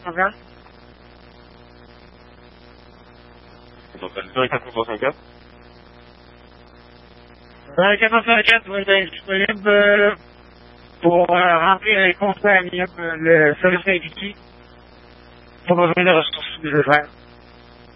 Montréal? Donc, le directeur 454. 454 va être disponible pour remplir les contrats amiables, le service indiqué. Pas besoin de ressources budgétaires.